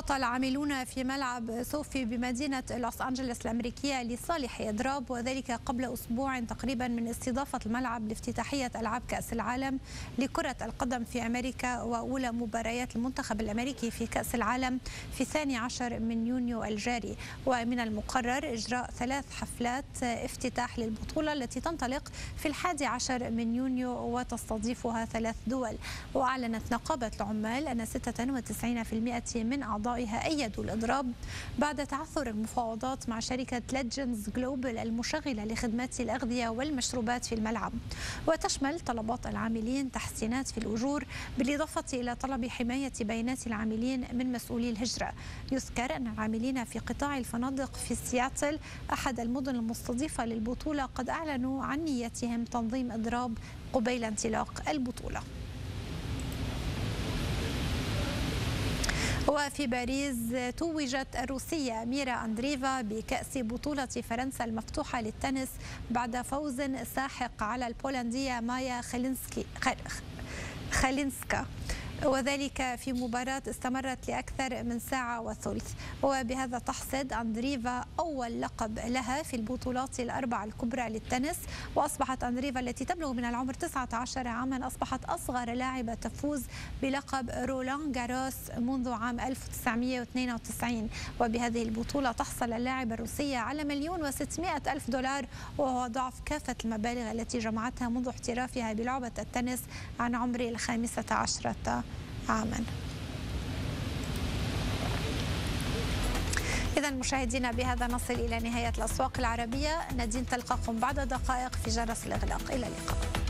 تعاطى عاملون في ملعب سوفي بمدينة لوس أنجلوس الأمريكية لصالح إضراب، وذلك قبل أسبوع تقريبا من استضافة الملعب لافتتاحية ألعاب كأس العالم لكرة القدم في أمريكا، وأولى مباريات المنتخب الأمريكي في كأس العالم في 12 من يونيو الجاري. ومن المقرر إجراء 3 حفلات افتتاح للبطولة التي تنطلق في 11 من يونيو وتستضيفها 3 دول. وأعلنت نقابة العمال أن 96% من أعضائها أيدوا الإضراب بعد تعثر المفاوضات مع شركة ليجندز جلوبال المشغلة لخدمات الأغذية والمشروبات في الملعب. وتشمل طلبات العاملين تحسينات في الأجور، بالإضافة إلى طلب حماية بيانات العاملين من مسؤولي الهجرة. يذكر أن العاملين في قطاع الفنادق في سياتل أحد المدن المستضيفة للبطولة قد أعلنوا عن نيتهم تنظيم إضراب قبيل انطلاق البطولة. وفي باريس توجت الروسية ميرا أندريفا بكأس بطولة فرنسا المفتوحة للتنس بعد فوز ساحق على البولندية مايا خالينسكا، وذلك في مباراة استمرت لأكثر من ساعة وثلث. وبهذا تحصد أندريفا أول لقب لها في البطولات الأربع الكبرى للتنس، وأصبحت أندريفا التي تبلغ من العمر 19 عاما أصبحت أصغر لاعبة تفوز بلقب رولان جاروس منذ عام 1992. وبهذه البطولة تحصل اللاعبة الروسية على $1,600,000، وهو ضعف كافة المبالغ التي جمعتها منذ احترافها بلعبة التنس عن عمر 15 عاما. إذا مشاهدينا بهذا نصل إلى نهاية الأسواق العربية. نادين تلقاكم بعد دقائق في جرس الإغلاق. إلى اللقاء.